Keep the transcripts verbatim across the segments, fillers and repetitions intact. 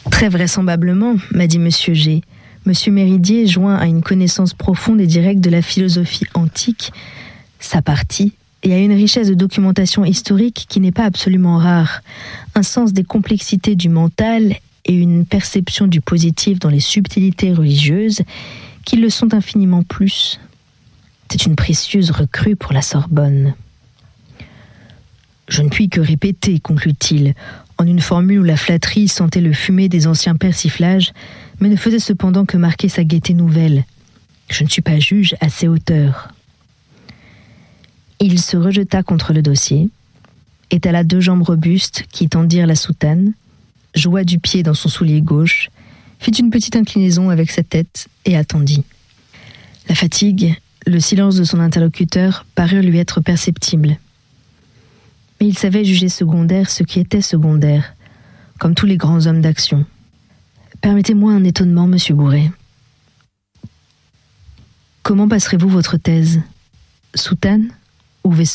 Très vraisemblablement, m'a dit Monsieur G. Monsieur Méridier, joint à une connaissance profonde et directe de la philosophie antique, sa partie, et à une richesse de documentation historique qui n'est pas absolument rare, un sens des complexités du mental et une perception du positif dans les subtilités religieuses qui le sont infiniment plus. C'est une précieuse recrue pour la Sorbonne. Je ne puis que répéter, conclut-il, en une formule où la flatterie sentait le fumet des anciens persiflages, mais ne faisait cependant que marquer sa gaieté nouvelle. Je ne suis pas juge à ces hauteurs. Il se rejeta contre le dossier, étala deux jambes robustes qui tendirent la soutane, joua du pied dans son soulier gauche, fit une petite inclinaison avec sa tête et attendit. La fatigue, le silence de son interlocuteur parurent lui être perceptibles. Mais il savait juger secondaire ce qui était secondaire, comme tous les grands hommes d'action. « Permettez-moi un étonnement, monsieur Bourret. Comment passerez-vous votre thèse? Soutane ou veston ?»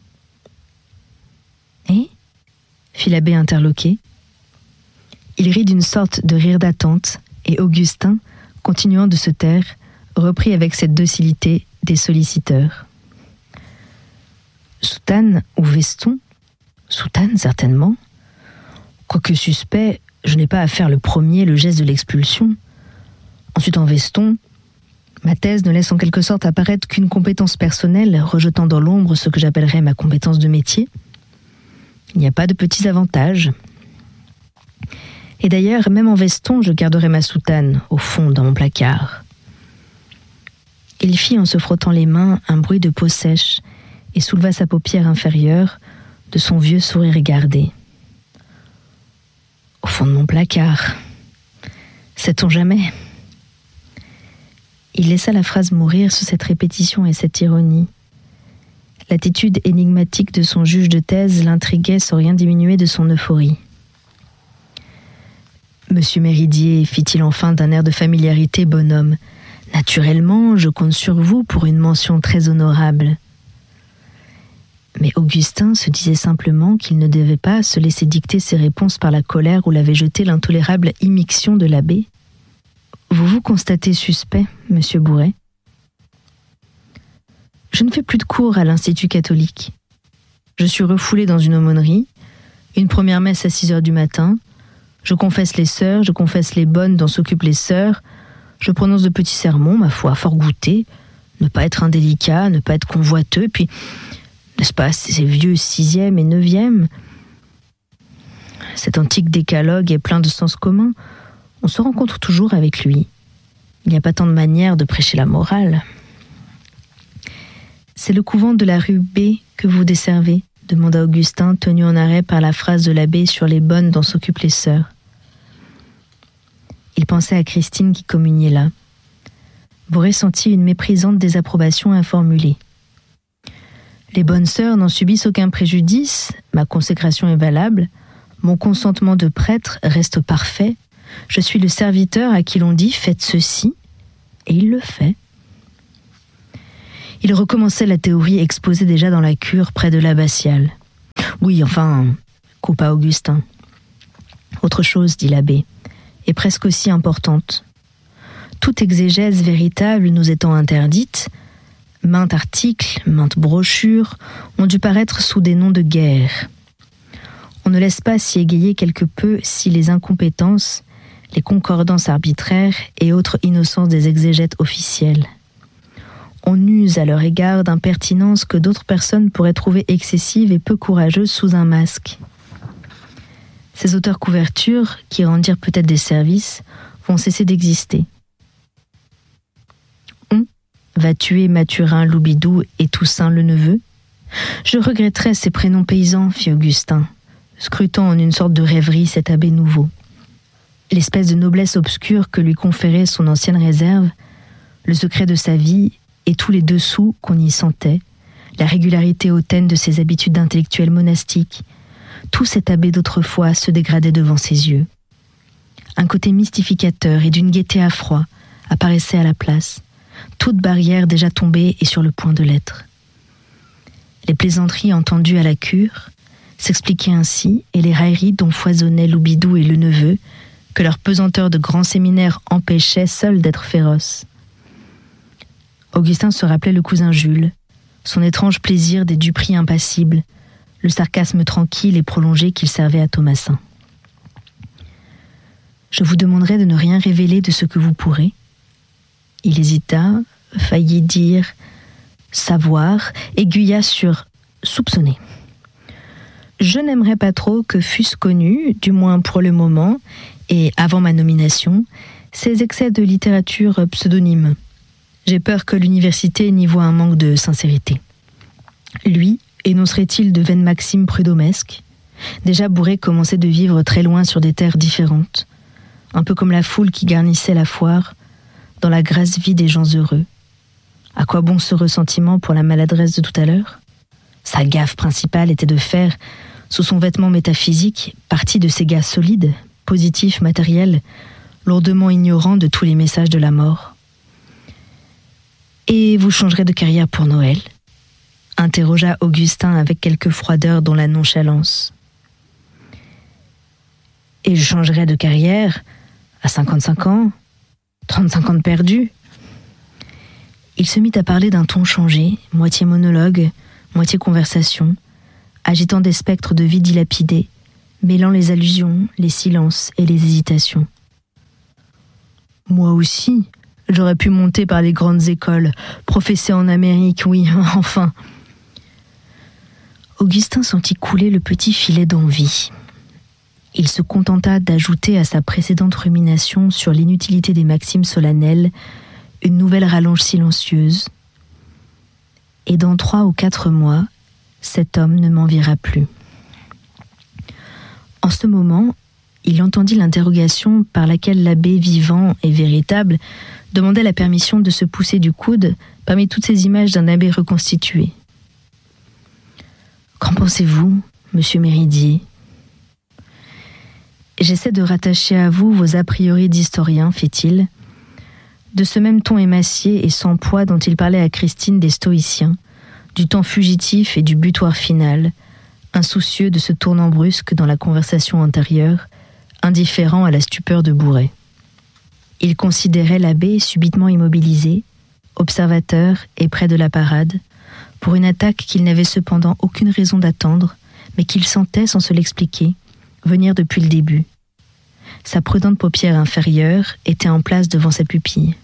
« Eh ?» fit l'abbé interloqué. Il rit d'une sorte de rire d'attente, et Augustin, continuant de se taire, reprit avec cette docilité des solliciteurs. Soutane ou veston? Soutane, certainement. Quoique suspect, je n'ai pas à faire le premier le geste de l'expulsion. Ensuite en veston, ma thèse ne laisse en quelque sorte apparaître qu'une compétence personnelle, rejetant dans l'ombre ce que j'appellerais ma compétence de métier. Il n'y a pas de petits avantages. Et d'ailleurs, même en veston, je garderai ma soutane, au fond, dans mon placard. Il fit, en se frottant les mains, un bruit de peau sèche, et souleva sa paupière inférieure de son vieux sourire égardé. Au fond de mon placard. Sait-on jamais? Il laissa la phrase mourir sous cette répétition et cette ironie. L'attitude énigmatique de son juge de thèse l'intriguait sans rien diminuer de son euphorie. Monsieur Méridier, fit-il enfin d'un air de familiarité bonhomme, naturellement, je compte sur vous pour une mention très honorable. Mais Augustin se disait simplement qu'il ne devait pas se laisser dicter ses réponses par la colère où l'avait jeté l'intolérable immixtion de l'abbé. Vous vous constatez suspect, monsieur Bourret? Je ne fais plus de cours à l'Institut catholique. Je suis refoulé dans une aumônerie, une première messe à six heures du matin, je confesse les sœurs, je confesse les bonnes dont s'occupent les sœurs, je prononce de petits sermons, ma foi, fort goûtés, ne pas être indélicat, ne pas être convoiteux, puis, n'est-ce pas, ces vieux sixième et neuvième? Cet antique décalogue est plein de sens commun, on se rencontre toujours avec lui. Il n'y a pas tant de manières de prêcher la morale. C'est le couvent de la rue B que vous desservez, demanda Augustin, tenu en arrêt par la phrase de l'abbé sur les bonnes dont s'occupent les sœurs. Il pensait à Christine qui communiait là. Bourret sentit une méprisante désapprobation informulée. Les bonnes sœurs n'en subissent aucun préjudice, ma consécration est valable, mon consentement de prêtre reste parfait, je suis le serviteur à qui l'on dit « faites ceci », et il le fait. Il recommençait la théorie exposée déjà dans la cure près de l'abbatiale. « Oui, enfin, coupa Augustin. »« Autre chose, dit l'abbé, et presque aussi importante. Toute exégèse véritable nous étant interdite, maintes articles, maintes brochures ont dû paraître sous des noms de guerre. On ne laisse pas s'y égayer quelque peu si les incompétences, les concordances arbitraires et autres innocences des exégètes officiels. On use à leur égard d'impertinences que d'autres personnes pourraient trouver excessives et peu courageuses sous un masque. Ces auteurs couvertures, qui rendirent peut-être des services, vont cesser d'exister. On va tuer Mathurin Loubidou et Toussaint le neveu. Je regretterais ces prénoms paysans, fit Augustin, scrutant en une sorte de rêverie cet abbé nouveau. L'espèce de noblesse obscure que lui conférait son ancienne réserve, le secret de sa vie et tous les dessous qu'on y sentait, la régularité hautaine de ses habitudes intellectuelles monastiques, tout cet abbé d'autrefois se dégradait devant ses yeux. Un côté mystificateur et d'une gaieté à froid apparaissait à la place, toute barrière déjà tombée et sur le point de l'être. Les plaisanteries entendues à la cure s'expliquaient ainsi, et les railleries dont foisonnaient Loubidou et le neveu que leur pesanteur de grand séminaire empêchait seule d'être féroce. Augustin se rappelait le cousin Jules, son étrange plaisir des duperies impassibles, le sarcasme tranquille et prolongé qu'il servait à Thomassin. « Je vous demanderai de ne rien révéler de ce que vous pourrez. » Il hésita, faillit dire « savoir » aiguilla sur « soupçonner ». Je n'aimerais pas trop que fussent connus, du moins pour le moment, et avant ma nomination, ces excès de littérature pseudonyme. J'ai peur que l'université n'y voie un manque de sincérité. Lui, énoncerait-il de vaines maximes prud'homesques? Déjà Bourré commençait de vivre très loin sur des terres différentes, un peu comme la foule qui garnissait la foire, dans la grasse vie des gens heureux. À quoi bon ce ressentiment pour la maladresse de tout à l'heure? Sa gaffe principale était de faire, sous son vêtement métaphysique, partie de ces gars solides, positifs, matériels, lourdement ignorants de tous les messages de la mort. « Et vous changerez de carrière pour Noël ?» interrogea Augustin avec quelque froideur dans la nonchalance. « Et je changerai de carrière à cinquante-cinq ans, trente-cinq ans de perdus ?» Il se mit à parler d'un ton changé, moitié monologue, moitié conversation, agitant des spectres de vie dilapidés, mêlant les allusions, les silences et les hésitations. « Moi aussi, j'aurais pu monter par les grandes écoles, professer en Amérique, oui, enfin. » Augustin sentit couler le petit filet d'envie. Il se contenta d'ajouter à sa précédente rumination sur l'inutilité des maximes solennelles une nouvelle rallonge silencieuse. Et dans trois ou quatre mois, cet homme ne m'enviera plus. En ce moment, il entendit l'interrogation par laquelle l'abbé vivant et véritable demandait la permission de se pousser du coude parmi toutes ces images d'un abbé reconstitué. « Qu'en pensez-vous, monsieur Méridier ? J'essaie de rattacher à vous vos a priori d'historien, fit-il, de ce même ton émacié et sans poids dont il parlait à Christine des stoïciens, du temps fugitif et du butoir final, insoucieux de ce tournant brusque dans la conversation antérieure, indifférent à la stupeur de Bourré. Il considérait l'abbé subitement immobilisé, observateur et près de la parade, pour une attaque qu'il n'avait cependant aucune raison d'attendre, mais qu'il sentait, sans se l'expliquer, venir depuis le début. Sa prudente paupière inférieure était en place devant sa pupille.